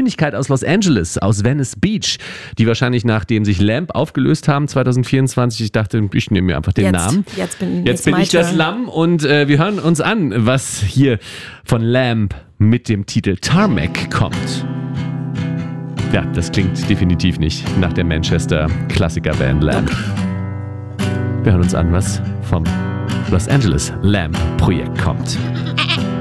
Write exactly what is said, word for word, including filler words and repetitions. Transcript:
Persönlichkeit aus Los Angeles, aus Venice Beach, die wahrscheinlich nachdem sich Lamb aufgelöst haben zwanzig vierundzwanzig, ich dachte, ich nehme mir einfach den jetzt, Namen. Jetzt bin, jetzt bin ich das Lamm und äh, wir hören uns an, was hier von Lamb mit dem Titel Tarmac kommt. Ja, das klingt definitiv nicht nach der Manchester-Klassiker-Band Lamb. Wir hören uns an, was vom Los Angeles Lamb Projekt kommt.